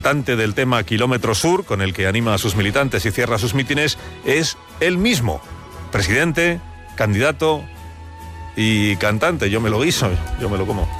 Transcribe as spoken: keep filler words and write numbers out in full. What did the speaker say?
cantante del tema Kilómetro Sur, con el que anima a sus militantes y cierra sus mítines, es él mismo. Presidente, candidato y cantante. Yo me lo guiso, yo me lo como.